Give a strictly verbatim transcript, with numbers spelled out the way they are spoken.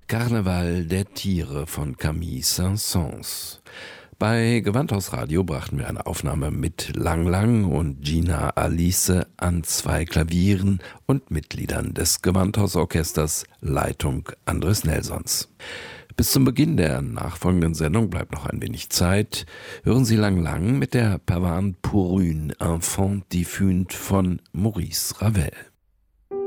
Karneval der Tiere von Camille Saint-Saëns. Bei Gewandhaus-Radio brachten wir eine Aufnahme mit Lang Lang und Gina Alice an zwei Klavieren und Mitgliedern des Gewandhausorchesters, Leitung Andres Nelsons. Bis zum Beginn der nachfolgenden Sendung bleibt noch ein wenig Zeit. Hören Sie Lang Lang mit der Pavane pour une enfant diffunt von Maurice Ravel.